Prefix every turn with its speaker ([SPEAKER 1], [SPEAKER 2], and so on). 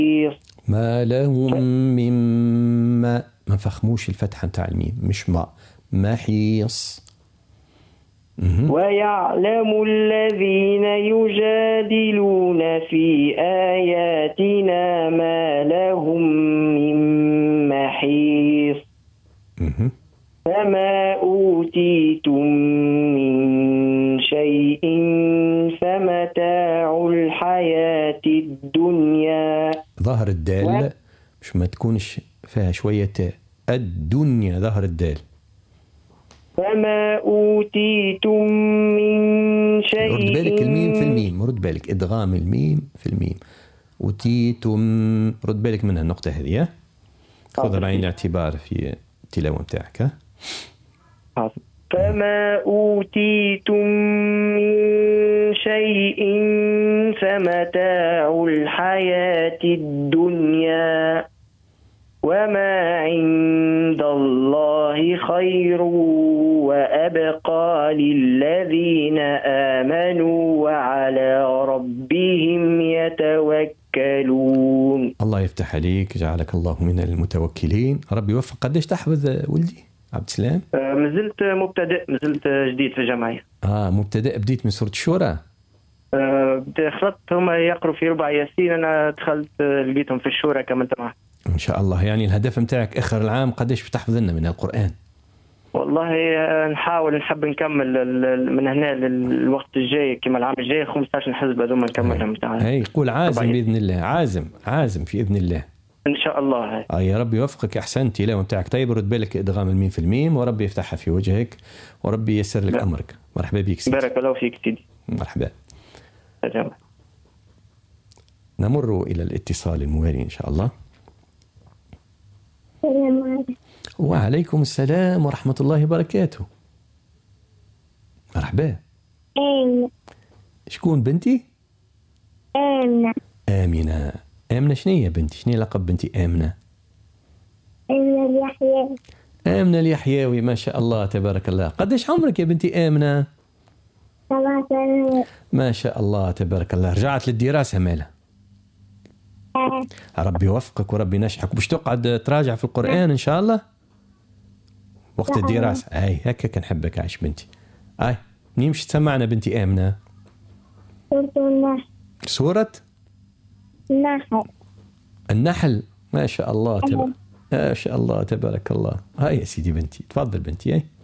[SPEAKER 1] ما لهم من ما فخموش الفتحة نتاع الميم، مش محيص.
[SPEAKER 2] ويعلم الذين يجادلون في آياتنا ما لهم من محيص. فما أوتيتم من شيء فمتاع الحياة الدنيا.
[SPEAKER 1] ظهر الدال مش ما تكونش فيها شوية تاء. الدنيا ظهر الدال.
[SPEAKER 2] فما أوتيتم من شيء.
[SPEAKER 1] رد بالك الميم في الميم، رد بالك إدغام الميم في الميم. أوتيتم، رد بالك منها النقطة هذه، خذها بعين الاعتبار في التلاوة متاعك.
[SPEAKER 2] فما أوتيتم من شيء فمتاع الحياة الدنيا وما عند الله خير وأبقى للذين آمنوا وعلى ربهم يتوكلون.
[SPEAKER 1] الله يفتح عليك، جعلك الله من المتوكلين. ربي يوفق. قديش تحفظ ولدي عبد السلام؟
[SPEAKER 2] مازلت مبتدئ، مازلت جديد في الجمعية.
[SPEAKER 1] مبتدئ. بديت من سورة الشورى؟
[SPEAKER 2] خلطت هم يقروا في ربع ياسين، أنا دخلت لقيتهم في الشورى كملت معهم
[SPEAKER 1] إن شاء الله. يعني الهدف متاعك آخر العام قديش بتحفظ لنا من القرآن؟
[SPEAKER 2] والله نحاول، نحب نكمل من هنا للوقت الجاي، كما العام الجاي 15 حزب هذوما نكملهم تعالى.
[SPEAKER 1] هاي قول عازم بإذن الله، عازم في إذن الله
[SPEAKER 2] إن شاء الله.
[SPEAKER 1] يا ربي يوفقك. أحسنت. تلاوة متاعك طيب. رد بالك إدغام الميم في الميم، وربي يفتحها في وجهك، وربي ييسر لك أمرك. مرحبا بك سيدي.
[SPEAKER 2] بارك الله فيك سيدي.
[SPEAKER 1] مرحبا. نمر إلى الاتصال الموالي إن شاء الله. وعليكم السلام ورحمة الله وبركاته. مرحبا. شكون بنتي؟ آمنة. آمنة شنية بنتي؟ شنية لقب بنتي آمنة؟
[SPEAKER 3] آمنة اليحيوي.
[SPEAKER 1] آمنة اليحيوي، ما شاء الله تبارك الله. قديش عمرك يا بنتي آمنة؟
[SPEAKER 3] 7 سنوات.
[SPEAKER 1] ما شاء الله تبارك الله. رجعت للدراسة مالا؟ ربي يوفقك وربي ينجحك. باش تقعد تراجع في القرآن إن شاء الله وقت الدراسة. هكا كنحبك عايش بنتي. منين مش تسمعنا بنتي آمنة؟ سورة النحل. ما شاء الله ما شاء الله تبارك الله. هاي يا سيدي بنتي، تفضل بنتي.